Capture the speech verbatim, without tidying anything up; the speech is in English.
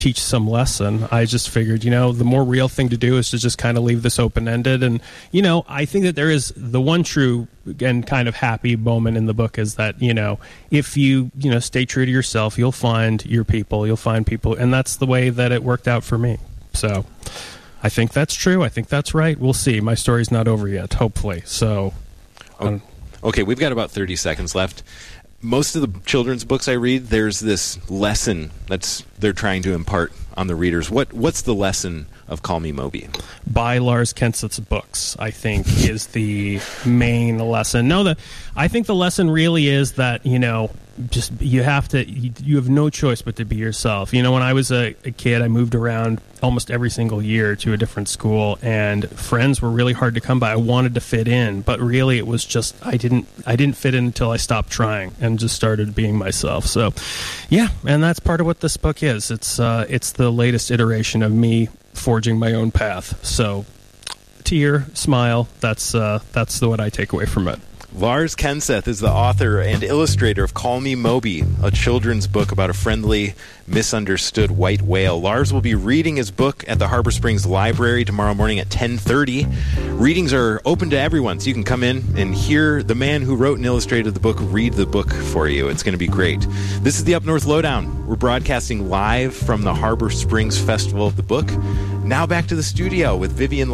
teach some lesson. I just figured, you know, the more real thing to do is to just kind of leave this open-ended. And, you know, I think that there is the one true and kind of happy moment in the book is that, you know, if you, you know, stay true to yourself, you'll find your people, you'll find people. And that's the way that it worked out for me. So I think that's true. I think that's right. We'll see. My story's not over yet, hopefully. So. Um, okay, we've got about thirty seconds left. Most of the children's books I read, there's this lesson that's they're trying to impart on the readers. What What's the lesson of Call Me Moby? Buy Lars Kenseth's books, I think, is the main lesson. No, the I think the lesson really is that, you know, just you have to, you, you have no choice but to be yourself. You know, when I was a, a kid, I moved around almost every single year to a different school, and friends were really hard to come by. I wanted to fit in, but really it was just, I didn't, I didn't fit in until I stopped trying and just started being myself. So, yeah, and that's part of what this book is. It's, uh, it's the latest iteration of me forging my own path. So, tear, smile, that's, uh, that's the, what I take away from it. Lars Kenseth is the author and illustrator of Call Me Moby, a children's book about a friendly, misunderstood white whale. Lars will be reading his book at the Harbor Springs Library tomorrow morning at ten thirty. Readings are open to everyone, so you can come in and hear the man who wrote and illustrated the book read the book for you. It's going to be great. This is the Up North Lowdown. We're broadcasting live from the Harbor Springs Festival of the Book. Now back to the studio with Vivian